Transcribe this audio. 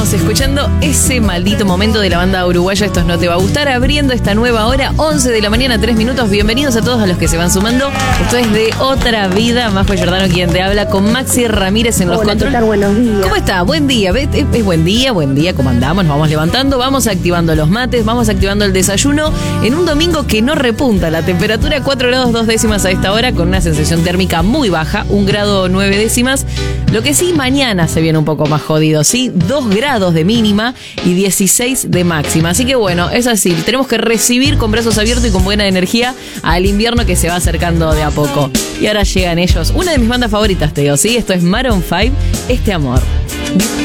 Estábamos escuchando ese maldito momento de la banda uruguaya Estos No Te Va a Gustar, abriendo esta nueva hora, 11 de la mañana, 3 minutos. Bienvenidos a todos a los que se van sumando. Esto es De Otra Vida. Majo Giordano quien te habla, con Maxi Ramírez en los controles. Hola, buenos días. ¿Cómo está? Buen día. Es buen día. ¿Cómo andamos? Nos vamos levantando, vamos activando los mates, vamos activando el desayuno en un domingo que no repunta. La temperatura 4 grados 2 décimas a esta hora, con una sensación térmica muy baja, 1 grado 9 décimas. Lo que sí, mañana se viene un poco más jodido, ¿sí? 2 grados de mínima y 16 de máxima. Así que bueno, es así. Tenemos que recibir con brazos abiertos y con buena energía al invierno que se va acercando de a poco. Y ahora llegan ellos. Una de mis bandas favoritas, te digo, ¿sí? Esto es Maroon 5, Este Amor.